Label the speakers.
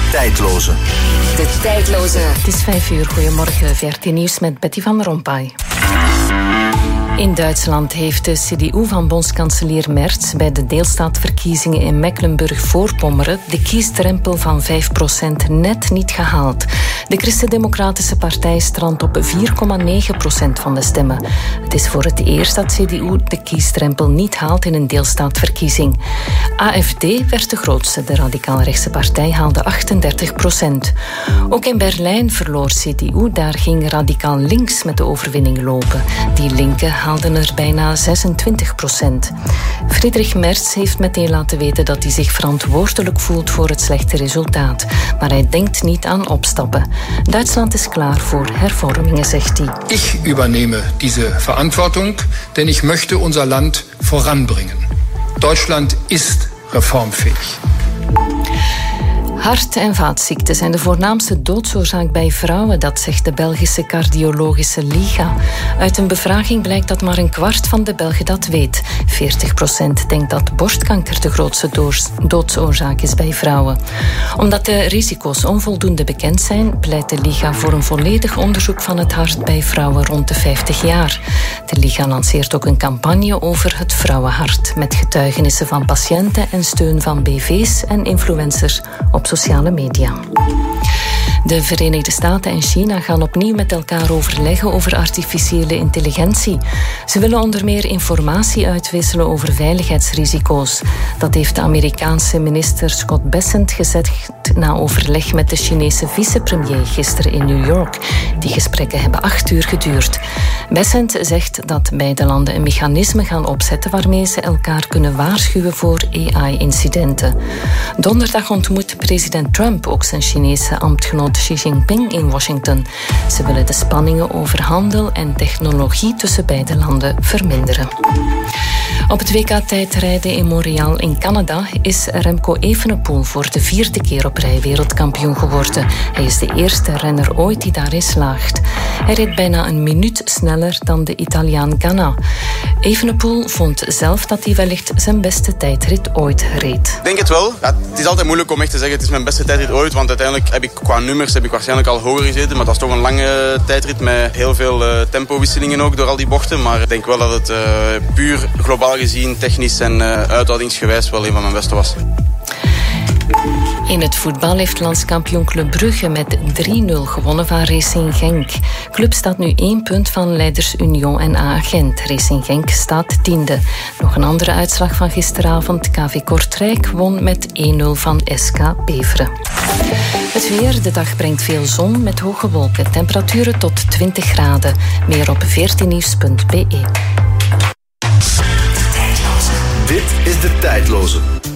Speaker 1: tijdloze.
Speaker 2: De tijdloze.
Speaker 3: Het is 5:00. Goedemorgen. VRT Nieuws met Betty van Rompuy. In Duitsland heeft de CDU van bondskanselier Merz bij de deelstaatverkiezingen in Mecklenburg-Voorpommeren de kiesdrempel van 5% net niet gehaald. De Christen-Democratische Partij strandt op 4,9% van de stemmen. Het is voor het eerst dat CDU de kiesdrempel niet haalt in een deelstaatverkiezing. AfD werd de grootste. De radicaal-rechtse partij haalde 38%. Ook in Berlijn verloor CDU. Daar ging radicaal links met de overwinning lopen. Die linken haalden er bijna 26%. Friedrich Merz heeft meteen laten weten dat hij zich verantwoordelijk voelt voor het slechte resultaat. Maar hij denkt niet aan opstappen. Duitsland is klaar voor hervormingen, zegt hij.
Speaker 4: Ich übernehme diese Verantwortung, denn ich möchte unser Land voranbringen. Deutschland ist reformfähig.
Speaker 3: Hart- en vaatziekten zijn de voornaamste doodsoorzaak bij vrouwen, dat zegt de Belgische Cardiologische Liga. Uit een bevraging blijkt dat maar 1/4 van de Belgen dat weet. 40% denkt dat borstkanker de grootste doodsoorzaak is bij vrouwen. Omdat de risico's onvoldoende bekend zijn, pleit de Liga voor een volledig onderzoek van het hart bij vrouwen rond de 50 jaar. De Liga lanceert ook een campagne over het vrouwenhart, met getuigenissen van patiënten en steun van BV's en influencers op sociale media. De Verenigde Staten en China gaan opnieuw met elkaar overleggen over artificiële intelligentie. Ze willen onder meer informatie uitwisselen over veiligheidsrisico's. Dat heeft de Amerikaanse minister Scott Bessent gezegd na overleg met de Chinese vicepremier gisteren in New York. Die gesprekken hebben 8 uur geduurd. Bessent zegt dat beide landen een mechanisme gaan opzetten waarmee ze elkaar kunnen waarschuwen voor AI-incidenten. Donderdag ontmoet president Trump ook zijn Chinese ambtgenoot Xi Jinping in Washington. Ze willen de spanningen over handel en technologie tussen beide landen verminderen. Op het WK-tijdrijden in Montreal in Canada is Remco Evenepoel voor de 4e keer op rij wereldkampioen geworden. Hij is de eerste renner ooit die daarin slaagt. Hij reed bijna een minuut sneller dan de Italiaan Ganna. Evenepoel vond zelf dat hij wellicht zijn beste tijdrit ooit reed.
Speaker 5: Ik denk het wel. Ja, het is altijd moeilijk om echt te zeggen het is mijn beste tijdrit ooit, want uiteindelijk heb ik qua nummers waarschijnlijk al hoger gezeten, maar dat is toch een lange tijdrit met heel veel tempowisselingen ook door al die bochten. Maar ik denk wel dat het puur globaal gezien, technisch en uithoudingsgewijs wel een van mijn beste was.
Speaker 3: In het voetbal heeft landskampioen Club Brugge met 3-0 gewonnen van Racing Genk. Club staat nu 1 punt van leiders Union en AA Gent. Racing Genk staat 10e. Nog een andere uitslag van gisteravond. KV Kortrijk won met 1-0 van SK Beveren. Het weer. De dag brengt veel zon met hoge wolken. Temperaturen tot 20 graden. Meer op 14nieuws.be.
Speaker 1: Dit is de tijdloze.